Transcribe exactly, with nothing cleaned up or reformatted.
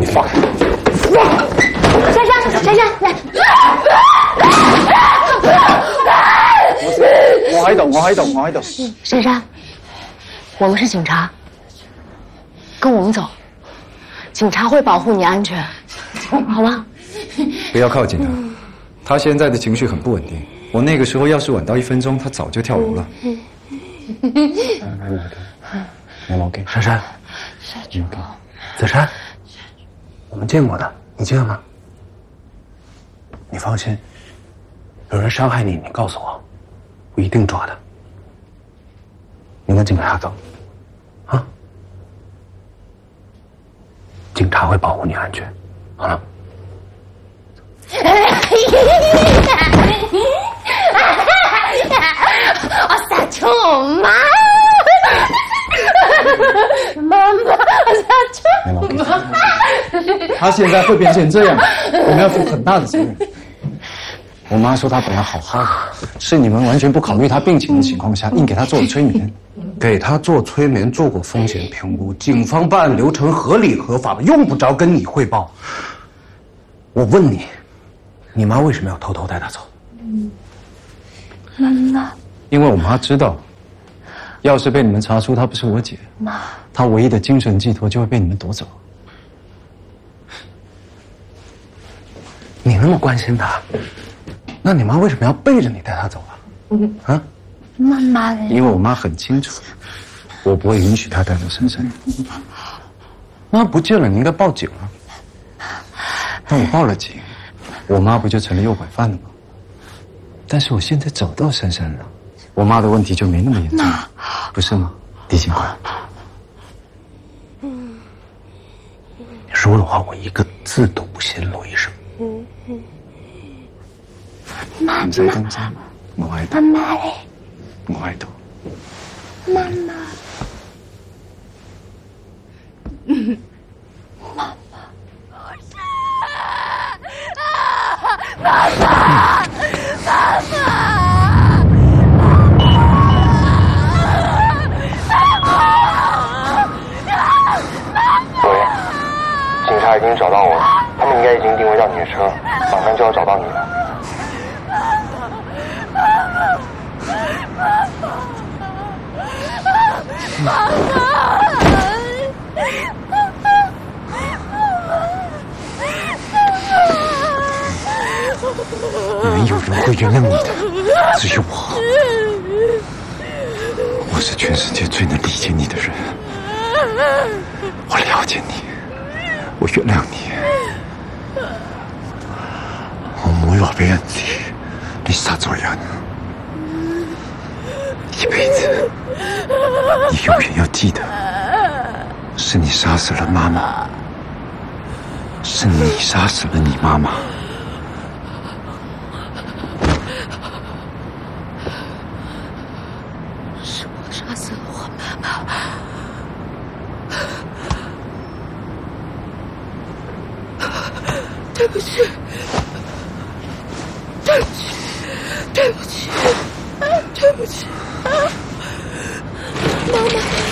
放开！ 珊珊，珊珊，来！ 我喺度，我喺度，我喺度。 珊珊，我们是警察，跟我们走，警察会保护你安全，好吗？ 不要靠近他，他现在的情绪很不稳定。我那个时候要是晚到一分钟，他早就跳楼了。 没毛病，珊珊，没毛病。子珊，我们见过的，你记得吗？你放心，有人伤害你，你告诉我，我一定抓他。你跟警察走，啊？警察会保护你安全，好了。 我撒出我妈，妈妈，我撒出妈妈。 他现在会变成这样，我们要负很大的责任。我妈说她本来好好的，是你们完全不考虑她病情的情况下，硬给她做了催眠。给她做催眠做过风险评估，警方办案流程合理合法的，用不着跟你汇报。我问你，你妈为什么要偷偷带她走？ 妈妈， 因为我妈知道，要是被你们查出她不是我姐， 妈， 她唯一的精神寄托就会被你们夺走。你那么关心她，那你妈为什么要背着你带她走啊？嗯啊， 妈妈， 因为我妈很清楚，我不会允许她带走珊珊。妈不见了，你应该报警啊。但我报了警，我妈不就成了诱拐犯了吗？但是我现在找到珊珊了，我妈的问题就没那么严重了，不是吗，狄警官？你说的话我一个字都不信，罗医生。 妈唔使擔心，我喺度。 媽媽咧， 我喺度。 媽媽，嗯，媽媽，媽媽，媽媽，媽媽。 喂，警察已经找到我了，他们应该已经定位到你的车，马上就要找到你了。 妈妈， 没有人会原谅你的，只有我。我是全世界最能理解你的人，我了解你，我原谅你。我唔會話俾人知你殺咗人，一輩子你永遠要記得，是你殺死了媽媽，是你殺死了你媽媽。 是我殺死了我媽媽。对不起，对不起，对不起，对不起，妈妈。